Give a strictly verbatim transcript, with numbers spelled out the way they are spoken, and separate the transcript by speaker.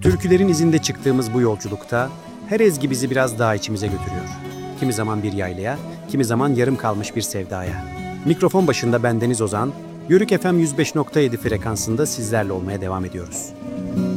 Speaker 1: Türkülerin izinde çıktığımız bu yolculukta her ezgi bizi biraz daha içimize götürüyor. Kimi zaman bir yaylaya, kimi zaman yarım kalmış bir sevdaya. Mikrofon başında ben Deniz Ozan, Yörük F M yüz beş nokta yedi frekansında sizlerle olmaya devam ediyoruz.